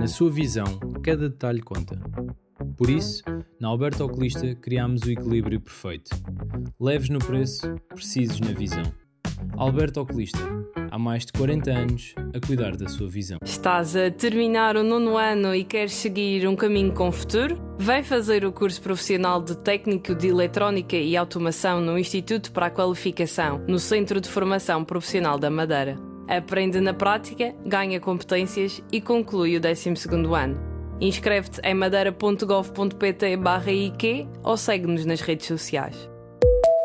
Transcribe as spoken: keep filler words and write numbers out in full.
Na sua visão, cada detalhe conta. Por isso, na Alberto Oculista criámos o equilíbrio perfeito. Leves no preço, precisos na visão. Alberto Oculista, há mais de quarenta anos a cuidar da sua visão. Estás a terminar o nono ano e queres seguir um caminho com futuro? Vem fazer o curso profissional de Técnico de Eletrónica e Automação no Instituto para a Qualificação, no Centro de Formação Profissional da Madeira. Aprende na prática, ganha competências e conclui o décimo segundo ano. Inscreve-te em madeira ponto gov ponto pt barra I Q ou segue-nos nas redes sociais.